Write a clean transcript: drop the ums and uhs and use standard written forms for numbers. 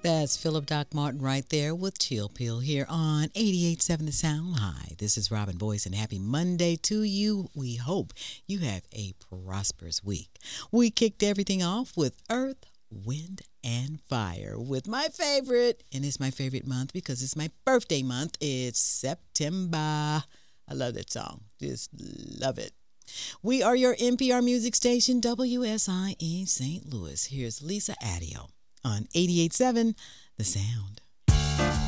That's Philip Doc Martin right there with Chill Pill here on 88.7 The Sound. Hi, this is Robin Boyce, and happy Monday to you. We hope you have a prosperous week. We kicked everything off with Earth, Wind, and Fire with my favorite, and it's my favorite month because it's my birthday month. It's September. I love that song. Just love it. We are your NPR music station, WSIE St. Louis. Here's Lisa Adio on 88.7 The Sound.